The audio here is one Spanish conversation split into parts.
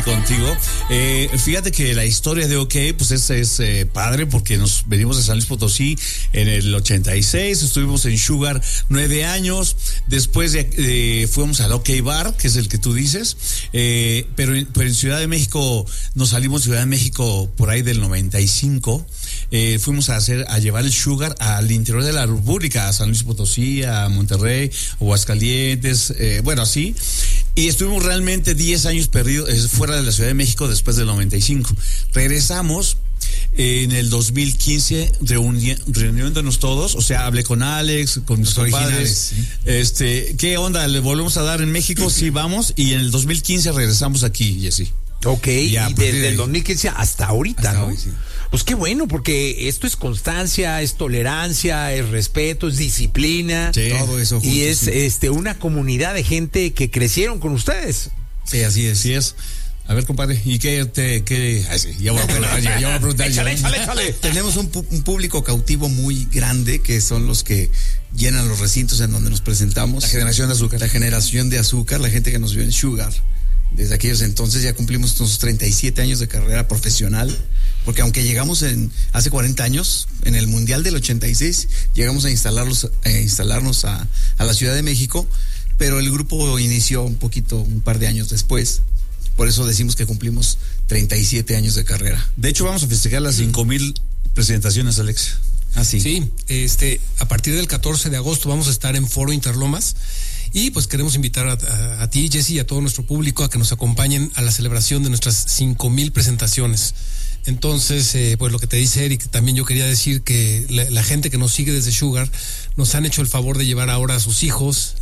aquí contigo. Fíjate que la historia de OK, pues es padre porque nos venimos de San Luis Potosí en el 86, estuvimos en Sugar 9 años, después fuimos al OK Bar, que es el que tú dices, pero en Ciudad de México, nos salimos de Ciudad de México por ahí del 95, fuimos a llevar el Sugar al interior de la República, a San Luis Potosí, a Monterrey, Aguascalientes, bueno, así. Y estuvimos realmente 10 años perdidos fuera de la Ciudad de México después del 95. Regresamos en el 2015 reuniéndonos todos, o sea, hablé con Alex, con mis compadres, ¿sí? ¿Qué onda? ¿Le volvemos a dar en México? Sí, vamos. Y en el 2015 regresamos aquí, Jesse. Ok, ya, y desde el 2015 hasta ahorita, ¿no? Hoy, sí. Pues qué bueno, porque esto es constancia, es tolerancia, es respeto, es disciplina. Sí, todo eso juntos, y es sí. Una comunidad de gente que crecieron con ustedes. Sí, así es. Sí es. A ver, compadre, ¿y qué? Sí, ya voy a preguntar. Échale. Tenemos un público cautivo muy grande, que son los que llenan los recintos en donde nos presentamos. La generación de azúcar. La generación de azúcar, la gente que nos vio en Sugar. Desde aquellos entonces ya cumplimos nuestros 37 años de carrera profesional, porque aunque llegamos hace 40 años, en el Mundial del 86, llegamos a instalarnos a la Ciudad de México, pero el grupo inició un par de años después. Por eso decimos que cumplimos 37 años de carrera. De hecho, vamos a festejar las 5,000 presentaciones, Alex. Así. Sí, a partir del 14 de agosto vamos a estar en Foro Interlomas. Y pues queremos invitar a ti, Jesse, y a todo nuestro público a que nos acompañen a la celebración de nuestras 5,000 presentaciones. Entonces, pues lo que te dice Eric, también yo quería decir que la gente que nos sigue desde Sugar nos han hecho el favor de llevar ahora a sus hijos.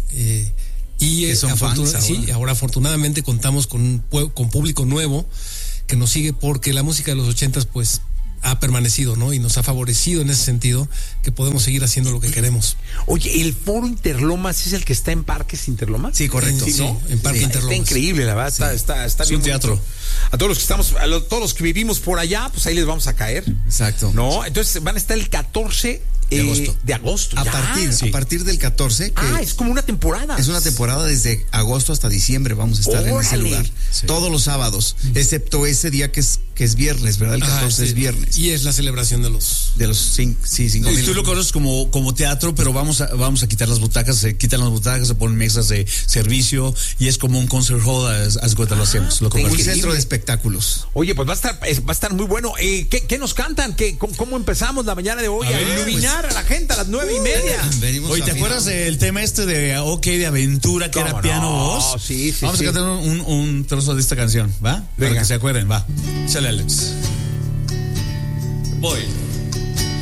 Y son fans ahora. Sí, ahora afortunadamente contamos con público nuevo que nos sigue, porque la música de los 80s pues ha permanecido, ¿no? Y nos ha favorecido en ese sentido, que podemos seguir haciendo lo que queremos. Oye, ¿el Foro Interlomas es el que está en Parques Interlomas? Sí, correcto. Sí, ¿no? En Parque Interlomas. Está increíble, la verdad. Sí. Está es bien un teatro. A todos los que vivimos por allá, pues ahí les vamos a caer. Exacto. ¿No? Entonces van a estar el 14 de agosto. A partir del 14. Es como una temporada. Es una temporada desde agosto hasta diciembre. Vamos a estar en ese lugar. Sí. Todos los sábados, excepto ese día que es viernes, ¿verdad? El 14 es viernes. Y es la celebración de los 5,000. Tú lo conoces como teatro, pero vamos a quitar las butacas, se quitan las butacas, se ponen mesas de servicio y es como un concert hall, as lo hacemos. Un centro de espectáculos. Oye, pues va a estar muy bueno. ¿Qué nos cantan? ¿Cómo empezamos la mañana de hoy a iluminar a la gente a las 9:30? Oye, ¿te acuerdas del tema de OK de aventura, que era piano voz? Sí. Vamos a cantar un trozo de esta canción, ¿va? Venga. Para que se acuerden, va. Sale, Alex. Voy.